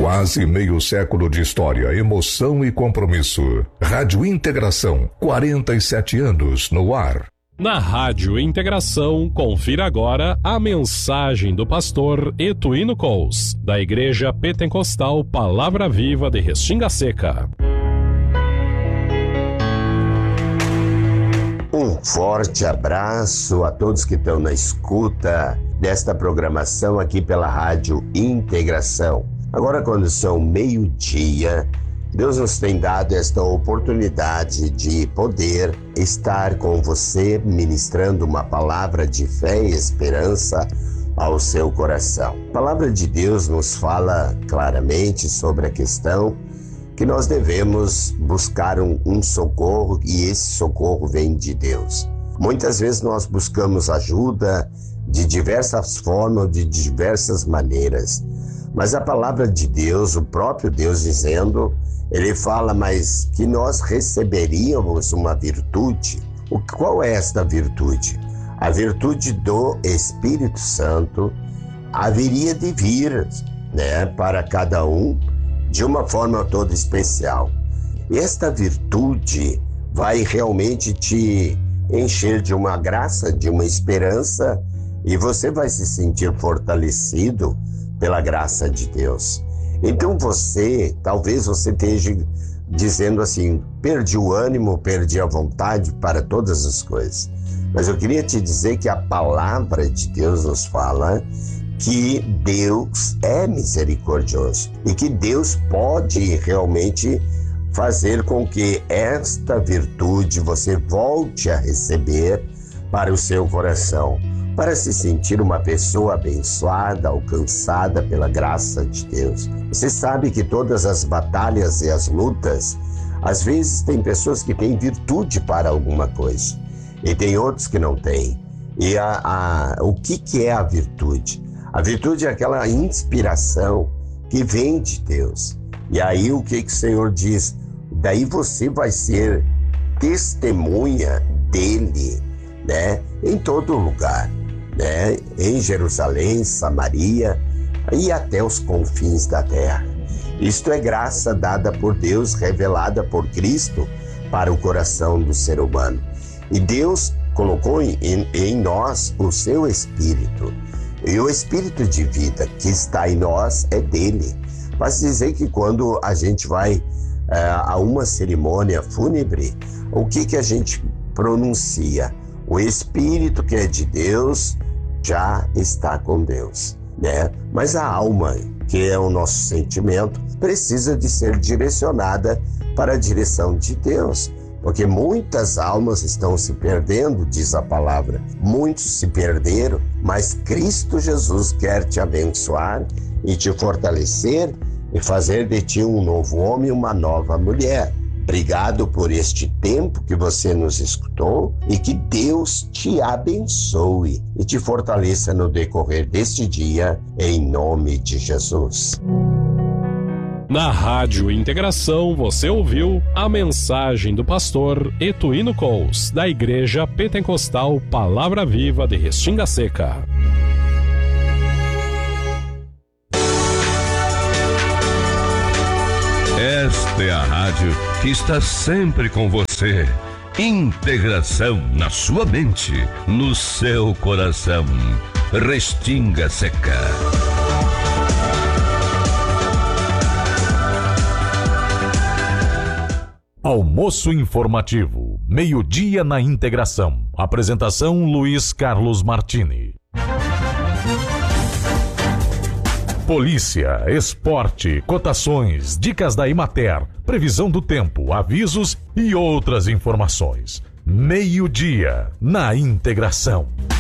Quase meio século de história, emoção e compromisso. Rádio Integração, 47 anos no ar. Na Rádio Integração, confira agora a mensagem do pastor Etuino Cous, da Igreja Pentecostal Palavra Viva de Restinga Seca. Um forte abraço a todos que estão na escuta desta programação aqui pela Rádio Integração. Agora, quando são meio-dia, Deus nos tem dado esta oportunidade de poder estar com você, ministrando uma palavra de fé e esperança ao seu coração. A palavra de Deus nos fala claramente sobre a questão que nós devemos buscar um socorro, e esse socorro vem de Deus. Muitas vezes nós buscamos ajuda de diversas formas, de diversas maneiras, mas a palavra de Deus, o próprio Deus dizendo, ele fala, mas que nós receberíamos uma virtude. Qual é esta virtude? A virtude do Espírito Santo haveria de vir, para cada um de uma forma toda especial. Esta virtude vai realmente te encher de uma graça, de uma esperança, e você vai se sentir fortalecido pela graça de Deus. Então talvez você esteja dizendo assim, perdi o ânimo, perdi a vontade para todas as coisas. Mas eu queria te dizer que a palavra de Deus nos fala que Deus é misericordioso e que Deus pode realmente fazer com que esta virtude você volte a receber para o seu coração, para se sentir uma pessoa abençoada, alcançada pela graça de Deus. Você sabe que todas as batalhas e as lutas, às vezes tem pessoas que têm virtude para alguma coisa e tem outros que não têm. E o que é a virtude? A virtude é aquela inspiração que vem de Deus. E aí o que o Senhor diz? Daí você vai ser testemunha dele, em todo lugar, em Jerusalém, Samaria e até os confins da terra. Isto é graça dada por Deus, revelada por Cristo para o coração do ser humano. E Deus colocou em nós o seu Espírito. E o Espírito de vida que está em nós é dele. Mas dizer que quando a gente vai a uma cerimônia fúnebre, o que a gente pronuncia? O Espírito que é de Deus já está com Deus, Mas a alma, que é o nosso sentimento, precisa de ser direcionada para a direção de Deus. Porque muitas almas estão se perdendo, diz a palavra. Muitos se perderam, mas Cristo Jesus quer te abençoar e te fortalecer e fazer de ti um novo homem e uma nova mulher. Obrigado por este tempo que você nos escutou e que Deus te abençoe e te fortaleça no decorrer deste dia, em nome de Jesus. Na Rádio Integração, você ouviu a mensagem do pastor Etuino Cous, da Igreja Pentecostal Palavra Viva de Restinga Seca. Esta é a rádio que está sempre com você. Integração na sua mente, no seu coração. Restinga Seca. Almoço informativo, meio-dia na Integração. Apresentação Luiz Carlos Martini. Polícia, esporte, cotações, dicas da Imater, previsão do tempo, avisos e outras informações. Meio-dia na Integração.